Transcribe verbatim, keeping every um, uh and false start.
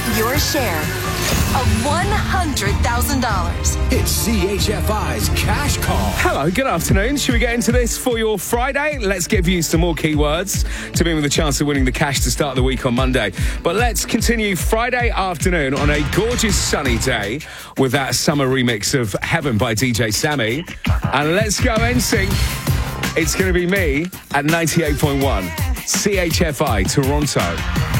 your share of one hundred thousand dollars. It's C H F I's Cash Call. Hello, good afternoon. Should we get into this for your Friday? Let's give you some more keywords to be with a chance of winning the cash to start the week on Monday. But let's continue Friday afternoon on a gorgeous sunny day with that summer remix of Heaven by D J Sammy. And let's go N Sync. It's going to be me at ninety-eight point one. C H F I Toronto.